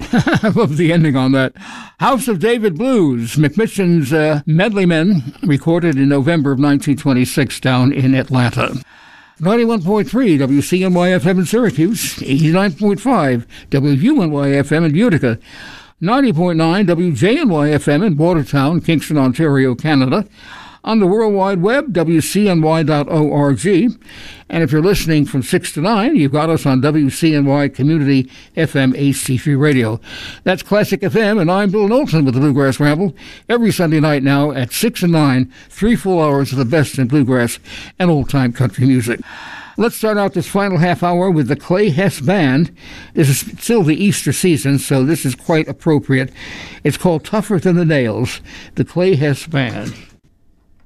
I love the ending on that. House of David Blues, McMission's Medley Men, recorded in November of 1926 down in Atlanta. 91.3 WCNY-FM in Syracuse, 89.5 WUNY-FM in Utica, 90.9 WJNY-FM in Watertown, Kingston, Ontario, Canada. On the World Wide Web, WCNY.org. And if you're listening from 6 to 9, you've got us on WCNY Community FM HD3 Radio. That's Classic FM, and I'm Bill Knowlton with the Bluegrass Ramble. Every Sunday night now at 6 and 9, 3 full hours of the best in bluegrass and old-time country music. Let's start out this final half hour with the Clay Hess Band. This is still the Easter season, so this is quite appropriate. It's called Tougher Than the Nails, the Clay Hess Band.